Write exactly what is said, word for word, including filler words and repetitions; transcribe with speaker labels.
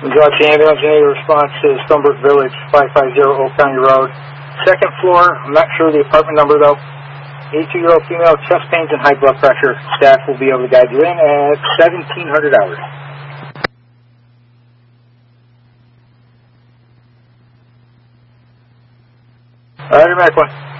Speaker 1: Milwaukee Ambulance Unit response to Stonebrook Village, five five zero Oak County Road. Second floor, I'm not sure the apartment number though. eighty-two-year-old female, chest pains and high blood pressure. Staff will be able to guide you in at seventeen hundred hours. All right, Mac one.